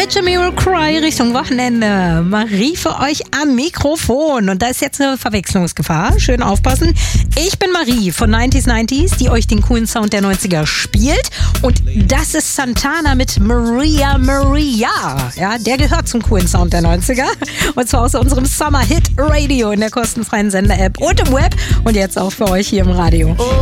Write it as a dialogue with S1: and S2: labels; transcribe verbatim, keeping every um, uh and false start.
S1: mit Jamiroquai Richtung Wochenende. Marie für euch am Mikrofon. Und da ist jetzt eine Verwechslungsgefahr. Schön aufpassen. Ich bin Marie von neunziger neunziger, die euch den coolen Sound der neunziger spielt. Und das ist Santana mit Maria Maria. Ja, der gehört zum coolen Sound der neunziger. Und zwar aus unserem Summer Hit Radio in der kostenfreien Sender-App und im Web. Und jetzt auch für euch hier im Radio.